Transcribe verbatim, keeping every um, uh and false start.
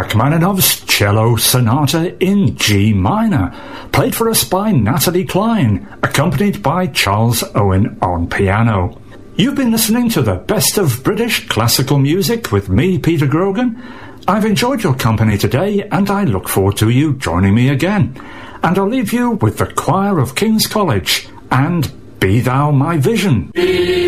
Rachmaninoff's Cello Sonata in G minor, played for us by Natalie Klein, accompanied by Charles Owen on piano. You've been listening to the best of British classical music with me, Peter Grogan. I've enjoyed your company today, and I look forward to you joining me again. And I'll leave you with the Choir of King's College and Be Thou My Vision.